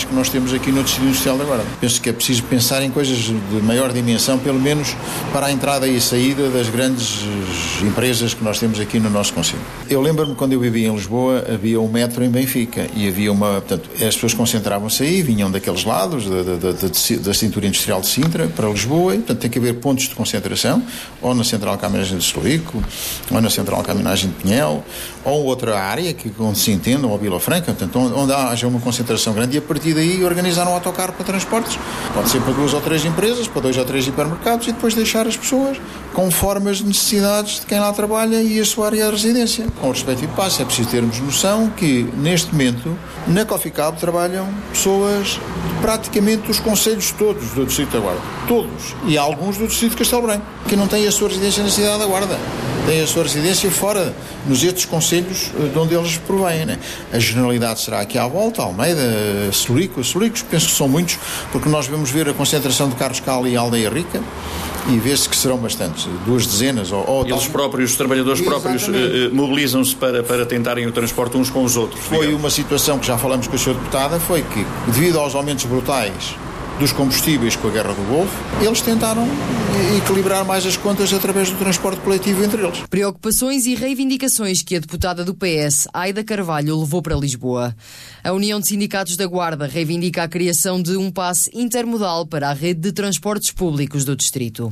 que nós temos aqui no Distrito Industrial da Guarda. Penso que é preciso pensar em coisas de maior dimensão, pelo menos para a entrada e a saída das grandes empresas que nós temos aqui no nosso concelho. Eu lembro-me quando eu vivia em Lisboa, havia um metro em Benfica e havia portanto, as pessoas concentravam-se aí, vinham daqueles lados, da cintura industrial de Sintra para Lisboa, e, portanto, tem que haver pontos de concentração, ou na Central de Caminhagem de Sorico, ou na Central de Caminhagem de Pinhel, ou outra área onde se entenda, ou a Vila Franca, portanto, onde haja uma concentração grande, e a partir daí organizar um autocarro para transportes. Pode ser para 2 ou 3 empresas, para 2 ou 3 hipermercados, e depois deixar as pessoas conforme as necessidades de quem lá trabalha e a sua área de residência. Com o respectivo passo, é preciso termos noção que, neste momento, na Coffee Cab trabalham pessoas de praticamente dos concelhos todos do Distrito da Guarda. Todos. E alguns do Distrito de Castelo Branco, que não têm a sua residência na cidade da Guarda. Têm a sua residência fora, nos estes concelhos de onde eles provêm, né? A generalidade será aqui à volta, Almeida, Sorico. Soricos, penso que são muitos, porque nós vamos ver a concentração de Carlos Cal e Aldeia Rica, e vê-se que serão bastantes, 2 dezenas. Eles próprios, os trabalhadores próprios, mobilizam-se para tentarem o transporte uns com os outros. Foi uma situação que já falamos com a Sra. Deputada, foi que, devido aos aumentos brutais dos combustíveis com a guerra do Golfo, eles tentaram equilibrar mais as contas através do transporte coletivo entre eles. Preocupações e reivindicações que a deputada do PS, Aida Carvalho, levou para Lisboa. A União de Sindicatos da Guarda reivindica a criação de um passe intermodal para a rede de transportes públicos do distrito.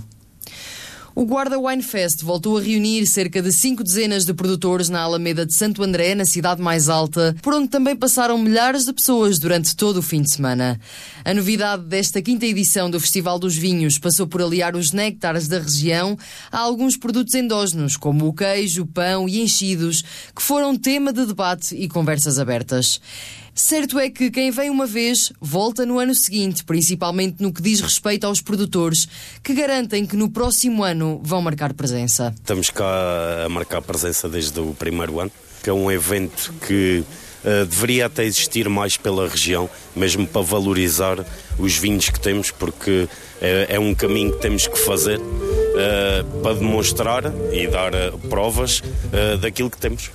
O Guarda Wine Fest voltou a reunir cerca de 5 dezenas de produtores na Alameda de Santo André, na cidade mais alta, por onde também passaram milhares de pessoas durante todo o fim de semana. A novidade desta 5ª edição do Festival dos Vinhos passou por aliar os néctares da região a alguns produtos endógenos, como o queijo, pão e enchidos, que foram tema de debate e conversas abertas. Certo é que quem vem uma vez volta no ano seguinte, principalmente no que diz respeito aos produtores, que garantem que no próximo ano vão marcar presença. Estamos cá a marcar presença desde o primeiro ano, que é um evento que deveria até existir mais pela região, mesmo para valorizar os vinhos que temos, porque é um caminho que temos que fazer para demonstrar e dar provas daquilo que temos.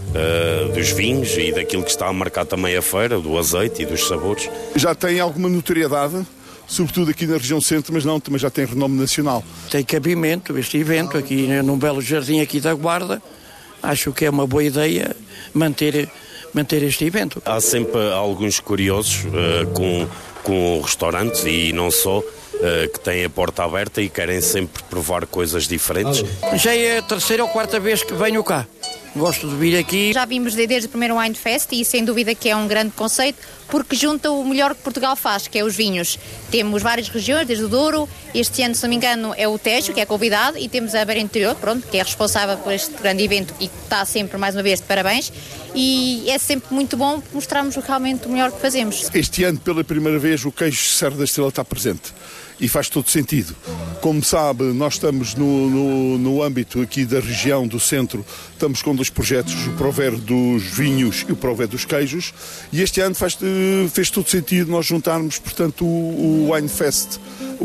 Dos vinhos e daquilo que está a marcar também a feira, do azeite e dos sabores. Já tem alguma notoriedade, sobretudo aqui na região centro, mas também já tem renome nacional. Tem cabimento este evento aqui num belo jardim aqui da Guarda. Acho que é uma boa ideia manter este evento. Há sempre alguns curiosos com o restaurante e não só, que têm a porta aberta e querem sempre provar coisas diferentes. Já é a 3ª ou 4ª vez que venho cá. Gosto de vir aqui. Já vimos desde o primeiro Wine Fest e sem dúvida que é um grande conceito porque junta o melhor que Portugal faz, que é os vinhos. Temos várias regiões, desde o Douro, este ano, se não me engano, é o Tejo, que é convidado, e temos a Beira Interior, que é responsável por este grande evento e que está sempre, mais uma vez, de parabéns. E é sempre muito bom mostrarmos realmente o melhor que fazemos. Este ano, pela primeira vez, o queijo Serra da Estrela está presente. E faz todo sentido. Como sabe, nós estamos no âmbito aqui da região do centro, estamos com 2 projetos, o Prover dos vinhos e o Prover dos queijos, e este ano fez todo sentido nós juntarmos, portanto, o Wine Fest,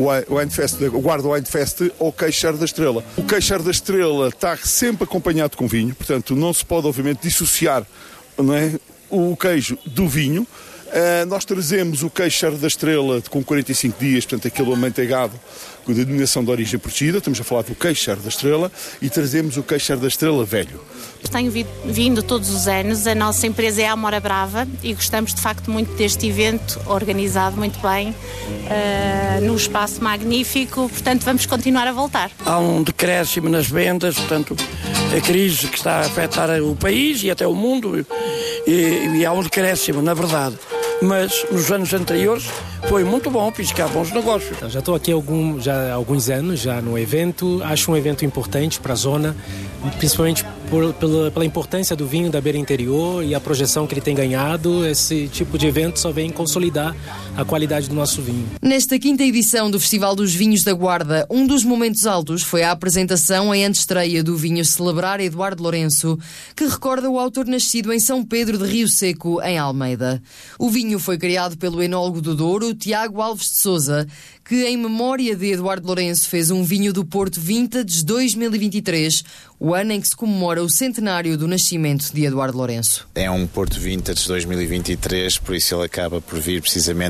o Guarda Wine Fest ao queijo Serra da Estrela. O queijo Serra da Estrela está sempre acompanhado com vinho, portanto, não se pode, obviamente, dissociar, não é, o queijo do vinho. Nós trazemos o queijo Serra da Estrela com 45 dias, portanto aquele amanteigado com a denominação de origem protegida, estamos a falar do queijo Serra da Estrela, e trazemos o queijo Serra da Estrela velho. Tenho vindo todos os anos, a nossa empresa é a Amora Brava e gostamos de facto muito deste evento, organizado muito bem, num espaço magnífico, portanto vamos continuar a voltar. Há um decréscimo nas vendas, portanto a crise que está a afetar o país e até o mundo, e há um decréscimo, na verdade. Mas nos anos anteriores foi muito bom, piscar bons negócios. Já estou aqui há alguns anos já no evento, acho um evento importante para a zona, principalmente pela importância do vinho da Beira Interior e a projeção que ele tem ganhado. Esse tipo de evento só vem consolidar a qualidade do nosso vinho. Nesta 5ª edição do Festival dos Vinhos da Guarda, um dos momentos altos foi a apresentação em antestreia do vinho Celebrar Eduardo Lourenço, que recorda o autor nascido em São Pedro de Rio Seco, em Almeida. O vinho foi criado pelo enólogo do Douro, Tiago Alves de Sousa, que em memória de Eduardo Lourenço fez um vinho do Porto Vintage 2023, o ano em que se comemora o centenário do nascimento de Eduardo Lourenço. É um Porto Vintage 2023, por isso ele acaba por vir precisamente